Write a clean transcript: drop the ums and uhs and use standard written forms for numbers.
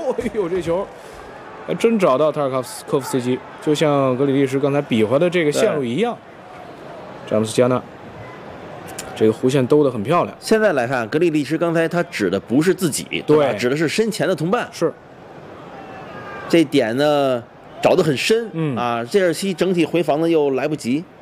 哎呦，这球还真找到塔尔科夫斯基，就像格里利什刚才比划的这个线路一样。詹姆斯加纳，这个弧线兜得很漂亮。 现在来看，格里利什刚才他指的不是自己， 对， 指的是身前的同伴。 是， 这点呢找得很深，这尔西整体回防呢又来不及。